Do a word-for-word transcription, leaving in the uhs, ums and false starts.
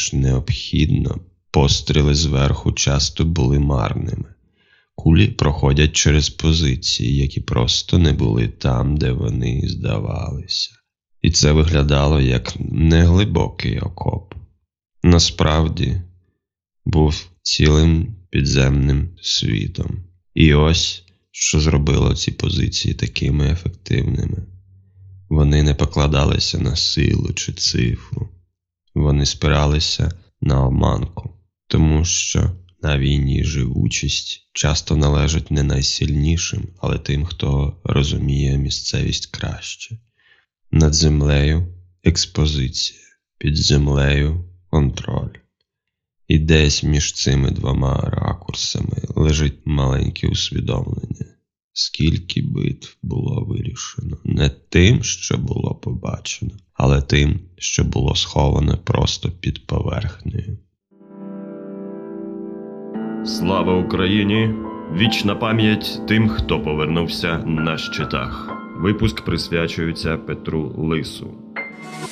ніж необхідно, постріли зверху часто були марними. Кулі проходять через позиції, які просто не були там, де вони здавалися. І це виглядало як неглибокий окоп. Насправді, був цілим підземним світом. І ось, що зробило ці позиції такими ефективними. Вони не покладалися на силу чи цифру. Вони спиралися на обманку, тому що на війні живучість часто належить не найсильнішим, але тим, хто розуміє місцевість краще. Над землею – експозиція, під землею – контроль. І десь між цими двома ракурсами лежить маленьке усвідомлення. Скільки битв було вирішено не тим, що було побачено, але тим, що було сховане просто під поверхнею. Слава Україні! Вічна пам'ять тим, хто повернувся на щитах. Випуск присвячується Петру Лису.